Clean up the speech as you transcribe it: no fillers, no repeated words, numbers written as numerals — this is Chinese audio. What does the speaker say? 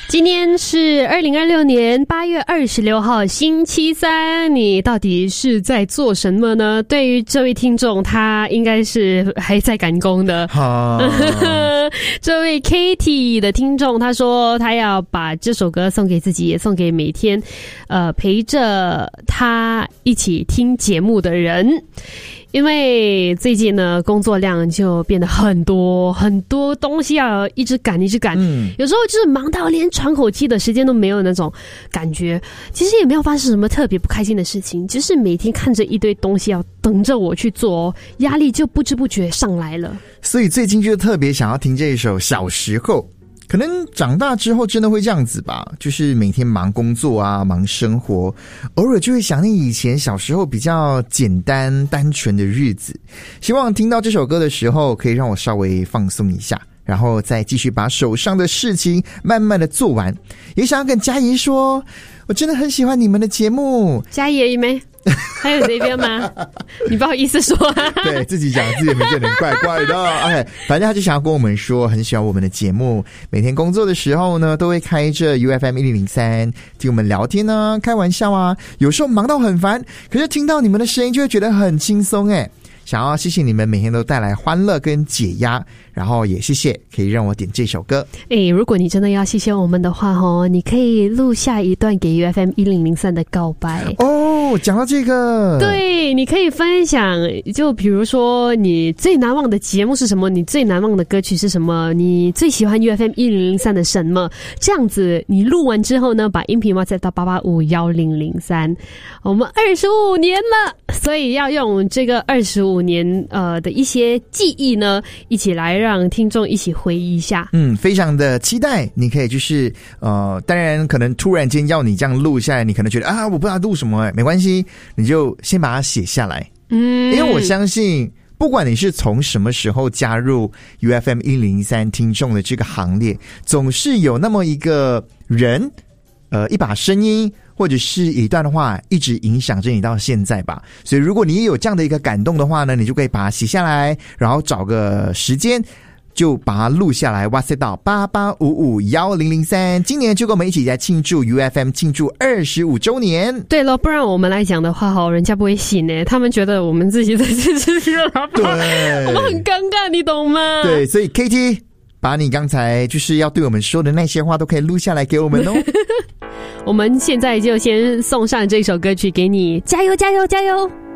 今天是2026年8月26号星期三，你到底是在做什么呢？对于这位听众，他应该是还在赶工的。这位 Katie 的听众，他说他要把这首歌送给自己，也送给每天陪着他一起听节目的人。因为最近呢，工作量就变得很多很多东西要一直赶，有时候就是忙到连喘口气的时间都没有那种感觉。其实也没有发生什么特别不开心的事情，就是每天看着一堆东西要等着我去做，压力就不知不觉上来了。 所以最近就特别想要听这一首《小时候》。可能长大之后真的会这样子吧，就是每天忙工作啊，忙生活，偶尔就会想念以前小时候比较简单单纯的日子。希望听到这首歌的时候可以让我稍微放松一下，然后再继续把手上的事情慢慢的做完。也想要跟嘉怡说，我真的很喜欢你们的节目。 嘉怡没还有这边吗？你不好意思说对，自己讲自己的名字有点怪怪的。OK， 反正他就想要跟我们说很喜欢我们的节目，每天工作的时候呢都会开着 UFM1003 听我们聊天啊，开玩笑啊，有时候忙到很烦，可是听到你们的声音就会觉得很轻松耶。想要谢谢你们每天都带来欢乐跟解压，然后也谢谢可以让我点这首歌。 如果你真的要谢谢我们的话你可以录下一段给 UFM1003 的告白哦。讲到这个， 对，你可以分享，就比如说你最难忘的节目是什么，你最难忘的歌曲是什么，你最喜欢 UFM1003 的什么，这样子你录完之后呢，把音频 WhatsApp 到8851003。我们25年了，所以要用这个25年的一些记忆呢，一起来让听众一起回忆一下。 非常的期待你可以就是当然可能突然间要你这样录下来，你可能觉得我不知道录什么，没关系，你就先把它写下来。因为我相信不管你是从什么时候加入 UFM1003 听众的这个行列，总是有那么一个人一把声音或者是一段话一直影响着你到现在吧。所以如果你也有这样的一个感动的话呢，你就可以把它写下来，然后找个时间就把它录下来 WhatsApp 到885511003。今年就跟我们一起来庆祝 UFM 庆祝25周年。 对了，不然我们来讲的话人家不会信耶，他们觉得我们自己在这个老板，对，我们很尴尬，你懂吗？ 对，所以 KT 把你刚才就是要对我们说的那些话都可以录下来给我们哦。 我们现在就先送上这首歌曲给你，加油加油加油！